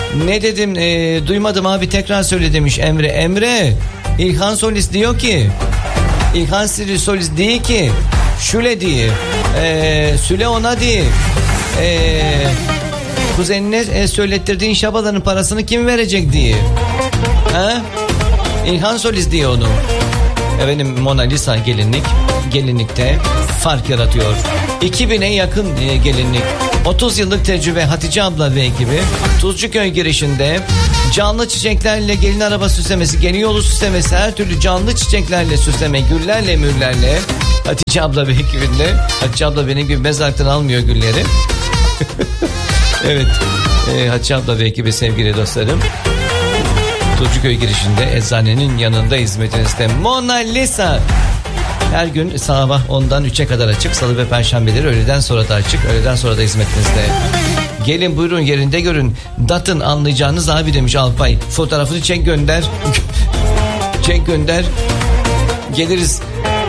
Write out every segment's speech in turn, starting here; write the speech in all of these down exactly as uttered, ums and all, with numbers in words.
Ne dedim e, duymadım abi, tekrar söyle demiş Emre. Emre, İlhan Solis diyor ki, İlhan Solis diyor ki şöyle diye e, Süle ona diye e, kuzenine e, söylettirdiğin şabaların parasını kim verecek diye. Ha? İlhan Solis diyor onu. Efendim Mona Lisa gelinlik, gelinlikte fark yaratıyor. iki bine yakın e, gelinlik. otuz yıllık tecrübe Hatice abla ve ekibi Tuzcuköy girişinde canlı çiçeklerle gelin araba süslemesi, gelin yolu süslemesi, her türlü canlı çiçeklerle süsleme, güllerle mürlerle Hatice abla ve ekibinde. Hatice abla benim gibi mezarlıktan almıyor gülleri. Evet, e, Hatice abla ve ekibi sevgili dostlarım. Tuzcuköy girişinde eczanenin yanında hizmetinizde Mona Lisa. Her gün sabah ondan üçe kadar açık. Salı ve perşembeleri öğleden sonra da açık. Öğleden sonra da hizmetinizde. Gelin buyurun, yerinde görün. Datın anlayacağınız abi demiş Alpay. Fotoğrafını çek gönder. Çek gönder. Geliriz.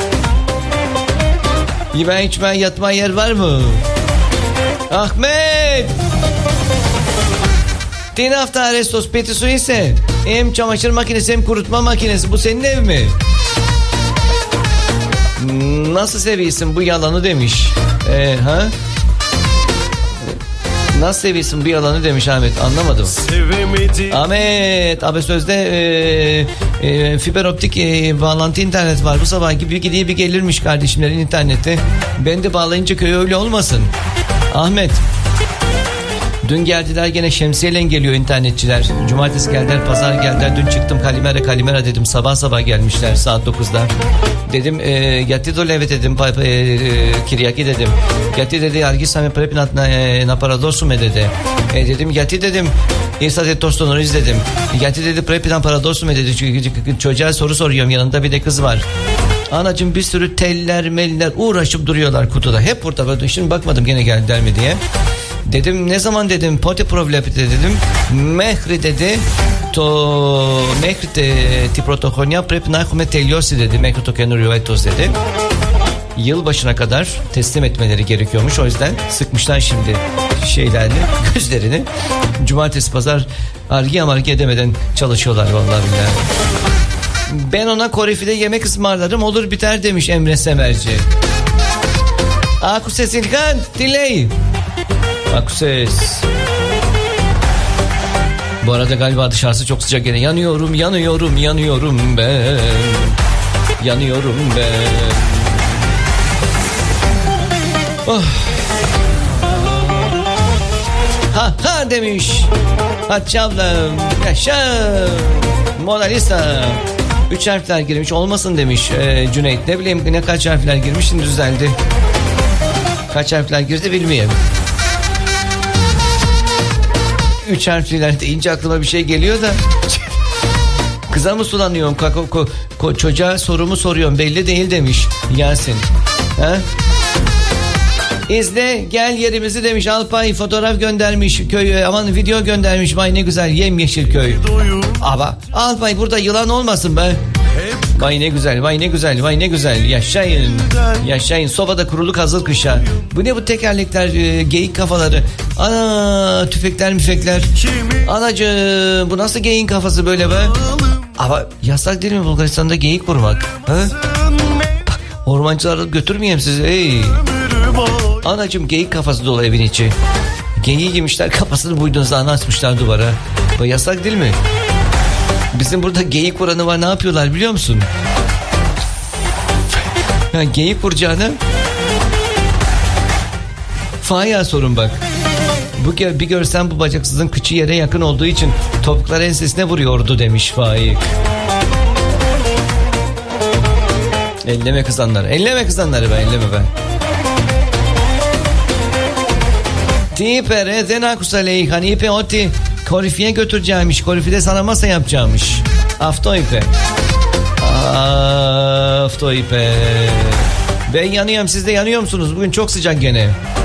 Yeme içme yatma yer var mı? Ahmet. Din hafta Arestos Petisu ise hem çamaşır makinesi hem kurutma makinesi. Bu senin ev mi? Nasıl seviyorsun bu yalanı demiş. Ee, ha? Nasıl seviyorsun bu yalanı demiş Ahmet, anlamadım. Sevemedim. Ahmet abi sözde e, e, fiber optik e, bağlantı internet var. Bu sabah gibi gidiyor bir gelirmiş kardeşimlerin interneti. Ben de bağlayınca köy öyle olmasın. Ahmet. Dün geldiler gene şemsiyeyle geliyor internetçiler. Cumartesi geldiler, pazar geldiler. Dün çıktım kalimera kalimera dedim. Sabah sabah gelmişler saat dokuzda. Dedim e, gatti do leve dedim. E, e, kiryaki dedim. Gatti dedi argisame prepinat na paradosume dedi. E, dedim gatti dedim. İsa de tostonoriz dedim. Gatti dedi prepinat paradosume dedi. Çünkü çocuğa soru soruyorum, yanında bir de kız var. Anacığım bir sürü teller meller uğraşıp duruyorlar kutuda. Hep burada. Şimdi bakmadım gene geldiler mi diye. Dedim ne zaman dedim poti problemi dedim. Mehri dedi. To mehri ti protokonya prepnahume teliosi dedi. Mehri to kenurioetos dedi. Yılbaşına kadar teslim etmeleri gerekiyormuş. O yüzden sıkmışlar şimdi şeylerini, gözlerini. Cumartesi pazar argi amargi edemeden çalışıyorlar vallahi billahi. Ben ona korifide yemek ısmarlarım olur biter demiş Emre Semerci. Akuse Silkan Diley. Akses. Bu arada galiba dışarısı çok sıcak gene. Yanıyorum, yanıyorum, yanıyorum ben. Yanıyorum ben. Oh. Ha ha demiş. Hatice ablam. Yaşa. Mona Lisa. Üç harfler girmiş olmasın demiş ee, Cüneyt. Ne bileyim ne kaç harfler girmiş, şimdi düzeldi. Kaç harfler girdi bilmiyorum. Üç harfliler deyince aklıma bir şey geliyor da. Kıza mı sulanıyorum? Kako, ko, ko, çocuğa sorumu soruyorum. Belli değil demiş Yasin. Ha? İzle gel yerimizi demiş Alpay, fotoğraf göndermiş köy, aman video göndermiş. Vay ne güzel yemyeşil köy. Ama Alpay burada yılan olmasın be. Vay ne güzel, vay ne güzel, vay ne güzel. Yaşayın, yaşayın. Sobada kuruluk hazır kışa. Bu ne bu tekerlekler, e, geyik kafaları. Ana tüfekler müfekler. Anacığım bu nasıl geyin kafası böyle be? Ama yasak değil mi Bulgaristan'da geyik vurmak? Ha? Ormancıları götürmeyeyim sizi. Ey. Anacığım geyik kafası dolu evin içi. Geyiği yemişler, kafasını buyduzlarına asmışlar duvara. Bu yasak değil mi? Bizim burada geyik vuranı var, ne yapıyorlar biliyor musun? Yani geyik vuracağını Faya sorun bak. Bu bir görsen bu bacaksızın kıçı yere yakın olduğu için topuklar ensesine vuruyordu demiş Faik. Elleme kızanları. Elleme kızanları be, elleme be. Tipe rezena kusaley hanipe oti korifiye götüreceğimiş. Korifide sana masa yapacağımış. Aftoipe. Aftoipe. Ben yanıyorum, siz de yanıyor musunuz? Bugün çok sıcak gene.